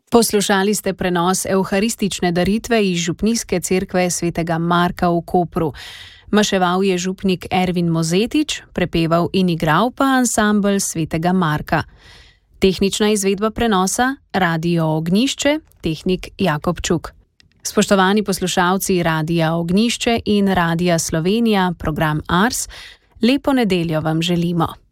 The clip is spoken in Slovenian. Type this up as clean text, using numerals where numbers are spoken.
Poslušali ste prenos evharistične daritve iz župnijske cerkve svetega Marka v Kopru. Maševal je župnik Ervin Mozetič, prepeval in igral pa ansambel svetega Marka. Tehnična izvedba prenosa Radio Ognjišče, tehnik Jakob Čuk. Spoštovani poslušalci Radia Ognjišče in Radia Slovenija, program Ars, lepo nedeljo vam želimo.